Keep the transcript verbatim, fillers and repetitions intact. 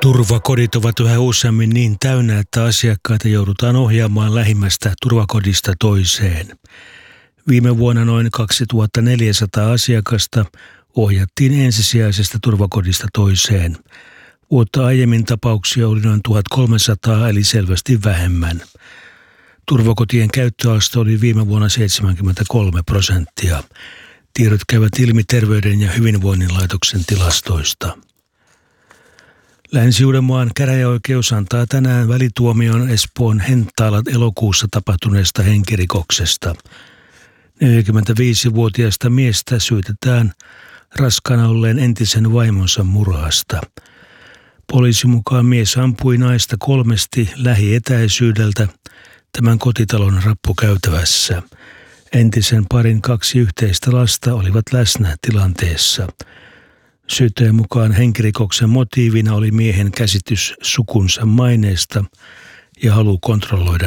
Turvakodit ovat yhä useammin niin täynnä, että asiakkaita joudutaan ohjaamaan lähimmästä turvakodista toiseen. Viime vuonna noin kaksituhattaneljäsataa asiakasta ohjattiin ensisijaisesta turvakodista toiseen. Vuotta aiemmin tapauksia oli noin tuhatkolmesataa, eli selvästi vähemmän. Turvakotien käyttöaste oli viime vuonna seitsemänkymmentäkolme prosenttia. Tiedot käyvät ilmi Terveyden ja hyvinvoinnin laitoksen tilastoista. Länsi-Uudenmaan käräjäoikeus antaa tänään välituomion Espoon Henttaalat elokuussa tapahtuneesta henkirikoksesta. neljäkymmentäviisivuotiaasta miestä syytetään raskaana olleen entisen vaimonsa murhasta. Poliisin mukaan mies ampui naista kolmesti lähietäisyydeltä tämän kotitalon rappukäytävässä. Entisen parin kaksi yhteistä lasta olivat läsnä tilanteessa. Syyttäjän mukaan henkirikoksen motiivina oli miehen käsitys sukunsa maineesta ja halu kontrolloida